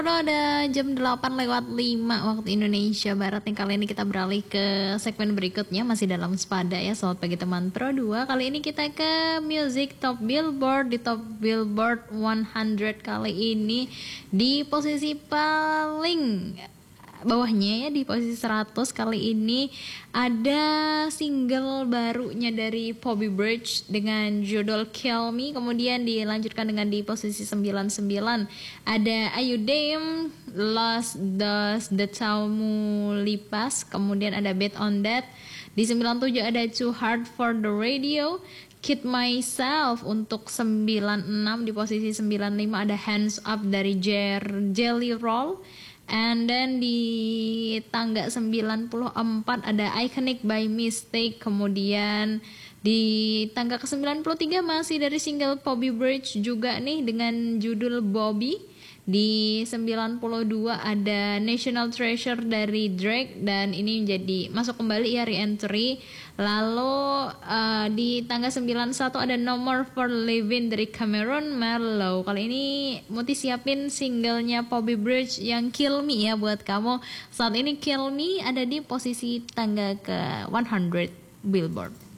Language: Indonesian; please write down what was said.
Udah ada jam 8 lewat 5 waktu Indonesia Barat nih. Kali ini kita beralih ke segmen berikutnya. Masih dalam Spada ya, selamat pagi teman Pro 2. Kali ini kita ke Music Top Billboard. Di Top Billboard 100 kali ini di posisi paling bawahnya ya, di posisi 100 kali ini ada single barunya dari Bobby Bridge dengan judul Kill Me. Kemudian dilanjutkan dengan di posisi 99 ada Ayu Dame, Lost Does The Tamu Lipas. Kemudian ada Bet On That. Di 97 ada Too Hard For The Radio, Kid Myself. Untuk 96 di posisi 95 ada Hands Up dari Jelly Roll. And then di tangga 94 ada Iconic by Mistake. Kemudian di tangga ke-93 masih dari single Bobby Bridge juga nih dengan judul Bobby. Di 92 ada National Treasure dari Drake, dan ini jadi masuk kembali ya, re-entry. Lalu di tangga 91 ada No More For Living dari Cameron Marlowe. Kali ini Muti siapin singlenya Bobby Bridge yang Kill Me ya buat kamu. Saat ini Kill Me ada di posisi tangga ke 100 Billboard.